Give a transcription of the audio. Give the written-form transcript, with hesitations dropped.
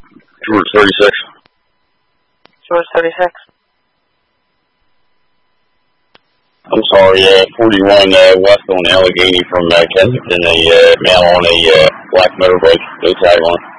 George 36. George 36. I'm sorry, 41 west on Allegheny from Kensington, a male on a black motorbike, no tag on.